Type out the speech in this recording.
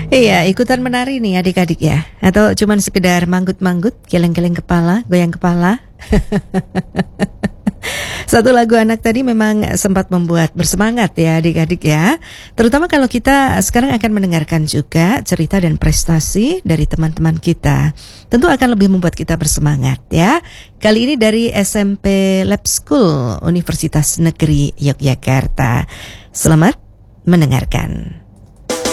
Iya, ikutan menari nih adik-adik ya. Atau cuman sekedar manggut-manggut, geleng-geleng kepala, goyang kepala. Satu lagu anak tadi memang sempat membuat bersemangat ya adik-adik ya. Terutama kalau kita sekarang akan mendengarkan juga cerita dan prestasi dari teman-teman kita. Tentu akan lebih membuat kita bersemangat ya. Kali ini dari SMP Lab School Universitas Negeri Yogyakarta. Selamat mendengarkan.